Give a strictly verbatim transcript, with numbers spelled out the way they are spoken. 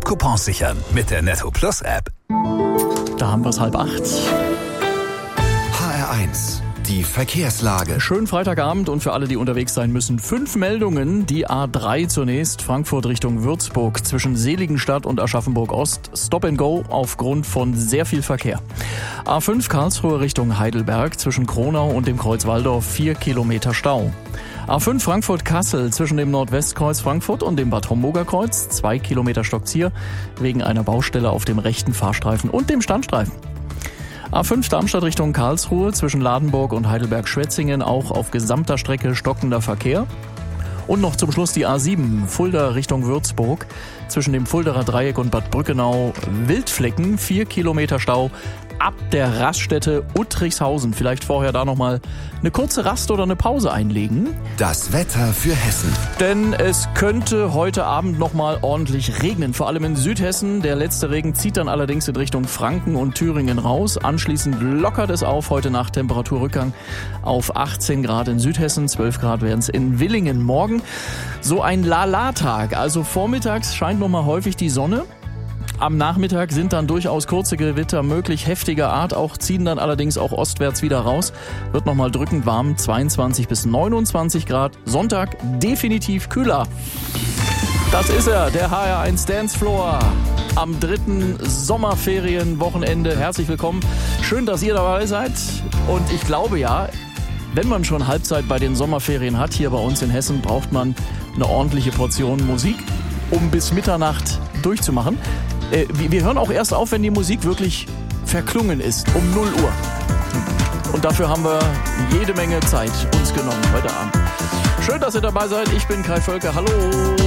Top-Coupons sichern mit der Netto Plus App. Da haben wir es halb acht. H R eins. Die Verkehrslage. Schönen Freitagabend und für alle, die unterwegs sein müssen, fünf Meldungen. Die A drei zunächst, Frankfurt Richtung Würzburg, zwischen Seligenstadt und Aschaffenburg Ost. Stop and Go aufgrund von sehr viel Verkehr. A fünf Karlsruhe Richtung Heidelberg, zwischen Kronau und dem Kreuz Walldorf, vier Kilometer Stau. A fünf Frankfurt-Kassel, zwischen dem Nordwestkreuz Frankfurt und dem Bad Homburger Kreuz, zwei Kilometer stockt's hier, wegen einer Baustelle auf dem rechten Fahrstreifen und dem Standstreifen. A fünf Darmstadt Richtung Karlsruhe, zwischen Ladenburg und Heidelberg-Schwetzingen, auch auf gesamter Strecke stockender Verkehr. Und noch zum Schluss die A sieben, Fulda Richtung Würzburg, zwischen dem Fulderer Dreieck und Bad Brückenau, Wildflecken, vier Kilometer Stau ab der Raststätte Uttrichshausen. Vielleicht vorher da nochmal eine kurze Rast oder eine Pause einlegen. Das Wetter für Hessen. Denn es könnte heute Abend nochmal ordentlich regnen, vor allem in Südhessen. Der letzte Regen zieht dann allerdings in Richtung Franken und Thüringen raus. Anschließend lockert es auf, heute Nacht Temperaturrückgang auf achtzehn Grad in Südhessen, zwölf Grad werden es in Willingen. Morgen so ein Lala-Tag, also vormittags scheint nochmal häufig die Sonne. Am Nachmittag sind dann durchaus kurze Gewitter möglich, heftiger Art, auch ziehen dann allerdings auch ostwärts wieder raus. Wird nochmal drückend warm, zweiundzwanzig bis neunundzwanzig Grad. Sonntag definitiv kühler. Das ist er, der H R eins Dancefloor am dritten Sommerferienwochenende. Herzlich willkommen, schön, dass ihr dabei seid. Und ich glaube ja, wenn man schon Halbzeit bei den Sommerferien hat, hier bei uns in Hessen, braucht man eine ordentliche Portion Musik, um bis Mitternacht durchzumachen. Äh, wir hören auch erst auf, wenn die Musik wirklich verklungen ist, um null Uhr. Und dafür haben wir jede Menge Zeit uns genommen heute Abend. Schön, dass ihr dabei seid. Ich bin Kai Völker. Hallo.